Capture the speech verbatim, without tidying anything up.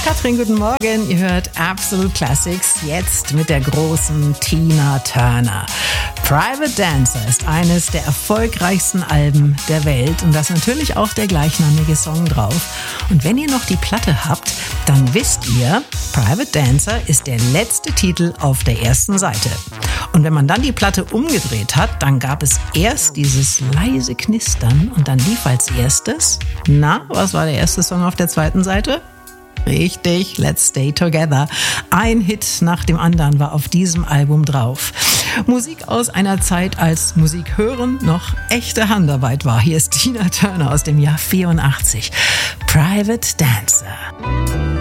Katrin, guten Morgen. Ihr hört Absolute Classics jetzt mit der großen Tina Turner. Private Dancer ist eines der erfolgreichsten Alben der Welt und da ist natürlich auch der gleichnamige Song drauf. Und wenn ihr noch die Platte habt, dann wisst ihr, Private Dancer ist der letzte Titel auf der ersten Seite. Und wenn man dann die Platte umgedreht hat, dann gab es erst dieses leise Knistern und dann lief als erstes, na, was war der erste Song auf der zweiten Seite? Richtig, Let's Stay Together. Ein Hit nach dem anderen war auf diesem Album drauf. Musik aus einer Zeit, als Musik hören noch echte Handarbeit war. Hier ist Tina Turner aus dem Jahr vierundachtzig. Private Dancer.